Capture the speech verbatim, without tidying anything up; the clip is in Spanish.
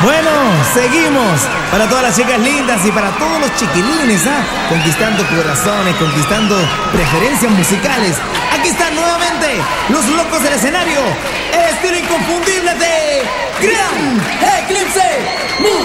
Bueno, seguimos. Para todas las chicas lindas y para todos los chiquilines, ¿ah? Conquistando corazones, conquistando preferencias musicales. Aquí están nuevamente los locos del escenario. El estilo inconfundible de Gran Eclipse.